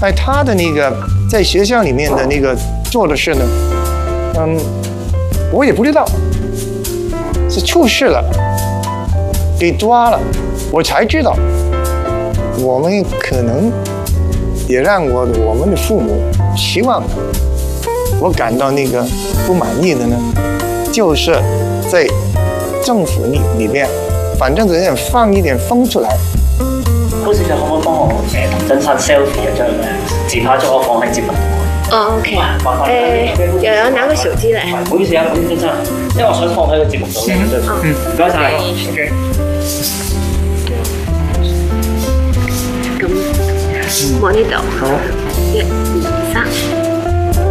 在他的那个在学校里面的那个做的事呢，我也不知道，是出事了，给抓了，我才知道。我们可能也让我们的父母希望我感到那个不满意的呢，就是在政府里面，反正只是放一點風出嚟。 高小姐可唔可以幫我同真實 selfie 一張自拍咗，我放喺節目度。 哦 ，OK。又有拿個手機嚟。 唔好意思啊，唔好意思真係，因為我想放喺個節目度嘅。唔該晒。OK。 咁望呢度。好。1、2、3。